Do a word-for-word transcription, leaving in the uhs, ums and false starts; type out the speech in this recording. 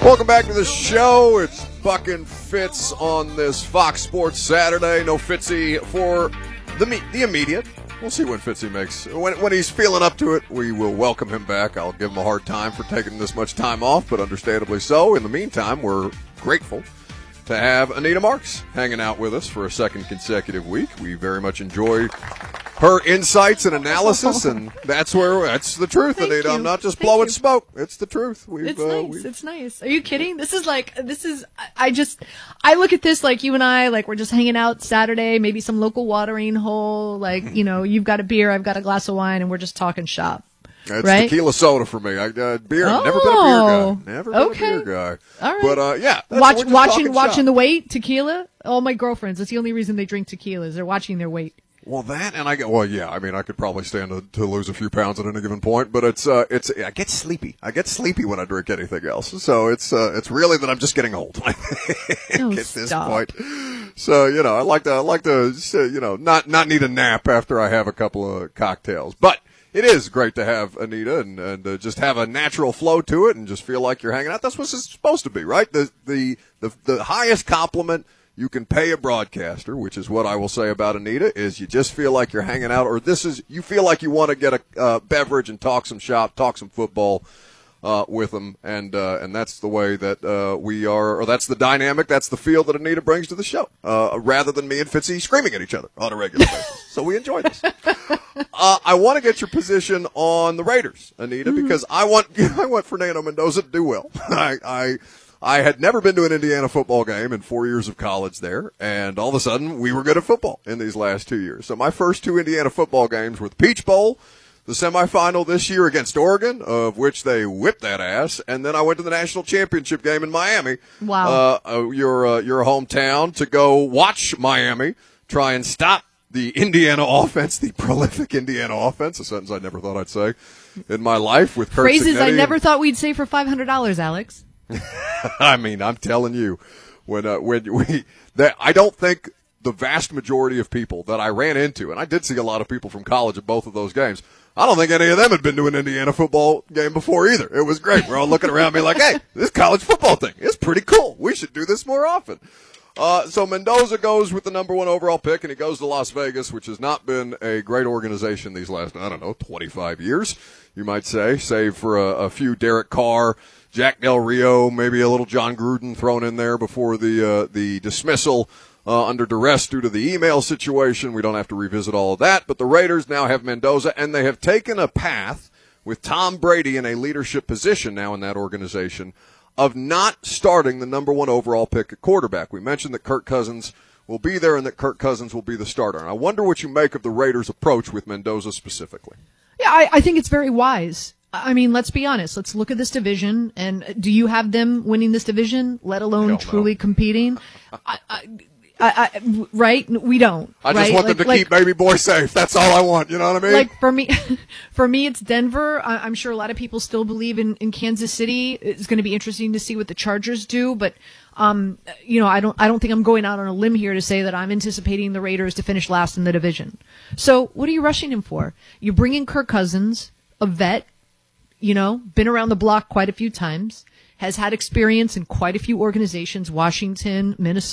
Welcome back to the show. It's Buck and Fitz on this Fox Sports Saturday. No Fitzy for the me- the immediate. We'll see when Fitzy makes. When, when he's feeling up to it, we will welcome him back. I'll give him a hard time for taking this much time off, but understandably so. In the meantime, we're grateful to have Anita Marks hanging out with us for a second consecutive week. We very much enjoy her insights and analysis, and that's where that's the truth, Thank Anita. you. I'm not just Thank blowing you. smoke. It's the truth. We've, It's uh, nice. we've, It's nice. Are you kidding? This is like, this is, I- I just, I look at this like you and I, like we're just hanging out Saturday, maybe some local watering hole, like, you know, you've got a beer, I've got a glass of wine, and we're just talking shop. It's right? tequila soda for me. I, uh, beer. Oh, Never been a beer guy. Never been okay. a beer guy. All right. But uh, yeah, that's, Watch, we're just watching, talking watching shop. the weight, tequila. All my girlfriends, that's the only reason they drink tequila is they're watching their weight. Well, that and I get. Well, yeah. I mean, I could probably stand to, to lose a few pounds at any given point, but it's uh, it's. I get sleepy. I get sleepy when I drink anything else. So it's uh, it's really that I'm just getting old. Oh, at this stop. point. So you know, I like to I like to uh, you know not not need a nap after I have a couple of cocktails, but. It is great to have Anita and, and uh, just have a natural flow to it and just feel like you're hanging out. That's what it's supposed to be, right? The, the, the, the highest compliment you can pay a broadcaster, which is what I will say about Anita, is you just feel like you're hanging out, or this is, you feel like you want to get a uh, beverage and talk some shop, talk some football uh, with them. And, uh, and that's the way that uh, we are, or that's the dynamic, that's the feel that Anita brings to the show, uh, rather than me and Fitzy screaming at each other on a regular basis. So we enjoy this. Uh, I want to get your position on the Raiders, Anita, mm-hmm. because I want I want Fernando Mendoza to do well. I, I I had never been to an Indiana football game in four years of college there, and all of a sudden we were good at football in these last two years. So my first two Indiana football games were the Peach Bowl, the semifinal this year against Oregon, of which they whipped that ass, and then I went to the national championship game in Miami. Wow. Uh, uh, your uh, your hometown, to go watch Miami try and stop the Indiana offense, the prolific Indiana offense, a sentence I never thought I'd say in my life with Kurt Phrases Cignetti I never and, thought we'd say for five hundred dollars, Alex. I mean, I'm telling you, when uh, when we that I don't think the vast majority of people that I ran into, and I did see a lot of people from college at both of those games, I don't think any of them had been to an Indiana football game before either. It was great. We're all looking around me like, hey, this college football thing is pretty cool. We should do this more often. Uh, so Mendoza goes with the number one overall pick, and he goes to Las Vegas, which has not been a great organization these last, I don't know, twenty-five years, you might say, save for a, a few Derek Carr, Jack Del Rio, maybe a little John Gruden thrown in there before the uh, the dismissal uh, under duress due to the email situation. We don't have to revisit all of that, but the Raiders now have Mendoza, and they have taken a path with Tom Brady in a leadership position now in that organization of not starting the number one overall pick at quarterback. We mentioned that Kirk Cousins will be there and that Kirk Cousins will be the starter. And I wonder what you make of the Raiders' approach with Mendoza specifically. Yeah, I, I think it's very wise. I mean, let's be honest. Let's look at this division. And do you have them winning this division, let alone Hell no. truly competing? I, I, I, I, right? We don't. I just right? want like, them to like, keep baby boy safe. That's all I want. You know what I mean? Like for me, for me, it's Denver. I, I'm sure a lot of people still believe in, in Kansas City. It's going to be interesting to see what the Chargers do, but um, you know, I don't, I don't think I'm going out on a limb here to say that I'm anticipating the Raiders to finish last in the division. So what are you rushing him for? You bring in Kirk Cousins, a vet, you know, been around the block quite a few times, has had experience in quite a few organizations, Washington, Minnesota.